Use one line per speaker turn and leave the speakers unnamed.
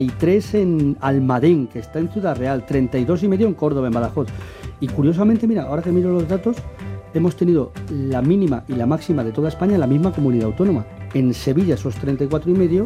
33 en Almadén, que está en Ciudad Real, 32,5 en Córdoba, en Badajoz. Y curiosamente, mira, ahora que miro los datos, hemos tenido la mínima y la máxima de toda España en la misma comunidad autónoma. En Sevilla esos 34,5